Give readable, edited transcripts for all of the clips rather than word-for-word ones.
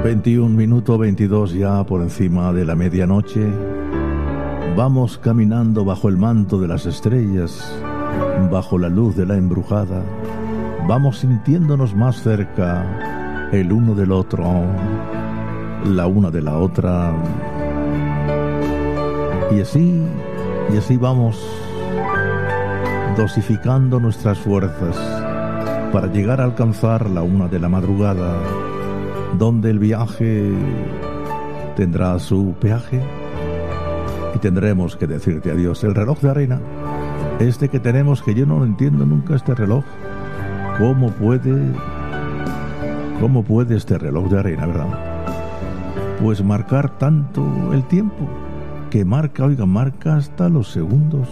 21 minuto 22 ya por encima de la medianoche. Vamos caminando bajo el manto de las estrellas, bajo la luz de la embrujada. Vamos sintiéndonos más cerca el uno del otro, la una de la otra. Y así vamos dosificando nuestras fuerzas para llegar a alcanzar la una de la madrugada, donde el viaje tendrá su peaje y tendremos que decirte adiós. El reloj de arena, este que tenemos, que yo no lo entiendo nunca, este reloj. ¿Cómo puede este reloj de arena, verdad? Pues marcar tanto el tiempo, que marca hasta los segundos.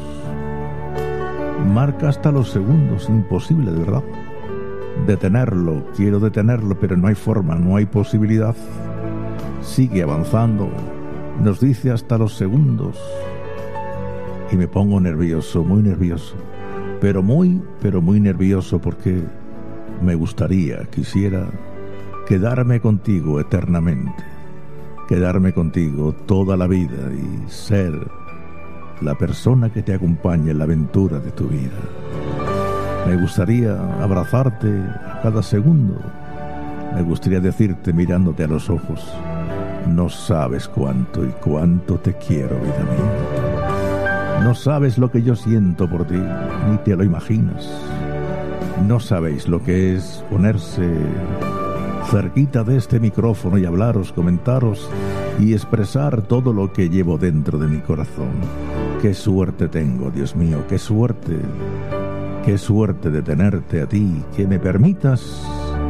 Marca hasta los segundos, imposible, de verdad. Detenerlo, quiero detenerlo, pero no hay forma, no hay posibilidad. Sigue avanzando, nos dice hasta los segundos. Y me pongo nervioso, muy nervioso, pero muy nervioso, porque quisiera quedarme contigo eternamente, quedarme contigo toda la vida y ser la persona que te acompañe en la aventura de tu vida. Me gustaría abrazarte a cada segundo. Me gustaría decirte, mirándote a los ojos: no sabes cuánto y cuánto te quiero, vida mía. No sabes lo que yo siento por ti, ni te lo imaginas. No sabéis lo que es ponerse cerquita de este micrófono y hablaros, comentaros y expresar todo lo que llevo dentro de mi corazón. Qué suerte tengo, Dios mío, qué suerte de tenerte a ti, que me permitas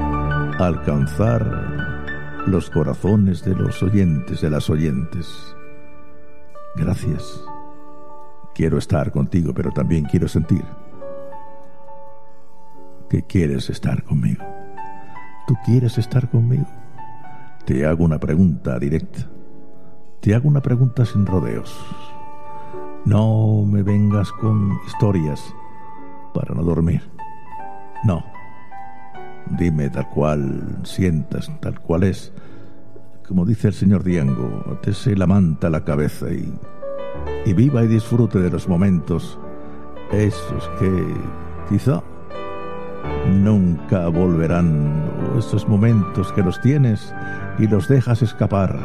alcanzar los corazones de los oyentes, de las oyentes. Gracias. Quiero estar contigo, pero también quiero sentir que quieres estar conmigo. ¿Tú quieres estar conmigo? Te hago una pregunta directa. Te hago una pregunta sin rodeos. No me vengas con historias para no dormir. No. Dime tal cual sientas, tal cual es. Como dice el señor Diango, te se la manta a la cabeza y viva y disfrute de los momentos esos que quizá nunca volverán, o esos momentos que los tienes y los dejas escapar.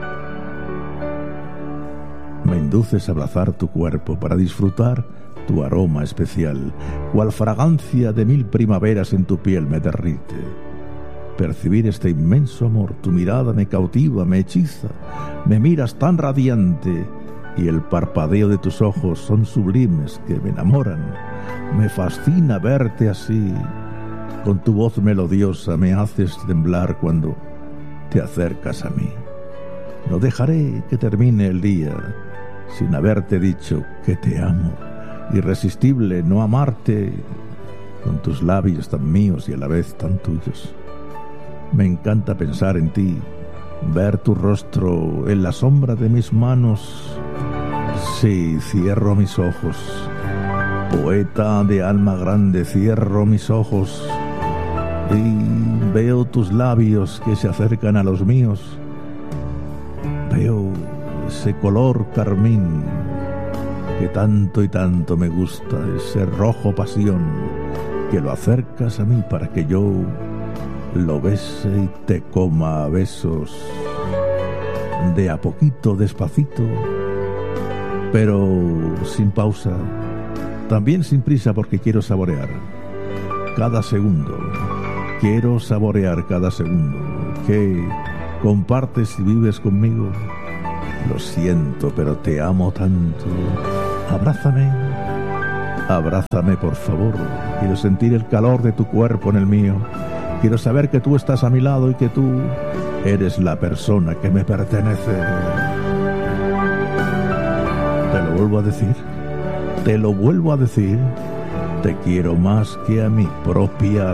Me induces a abrazar tu cuerpo para disfrutar tu aroma especial, cual fragancia de 1000 primaveras en tu piel me derrite. Percibir este inmenso amor, tu mirada me cautiva, me hechiza, me miras tan radiante y el parpadeo de tus ojos son sublimes que me enamoran. Me fascina verte así, con tu voz melodiosa me haces temblar cuando te acercas a mí. No dejaré que termine el día sin haberte dicho que te amo. Irresistible no amarte con tus labios tan míos y a la vez tan tuyos. Me encanta pensar en ti, ver tu rostro en la sombra de mis manos. Sí, cierro mis ojos. Poeta de alma grande, cierro mis ojos y veo tus labios que se acercan a los míos. Veo ese color carmín que tanto y tanto me gusta, ese rojo pasión que lo acercas a mí para que yo lo bese y te coma a besos, de a poquito, despacito, pero sin pausa, también sin prisa, porque quiero saborear cada segundo. Quiero saborear cada segundo que compartes y vives conmigo. Lo siento, pero te amo tanto. Abrázame, por favor. Quiero sentir el calor de tu cuerpo en el mío. Quiero saber que tú estás a mi lado y que tú eres la persona que me pertenece. Te lo vuelvo a decir. Te quiero más que a mi propia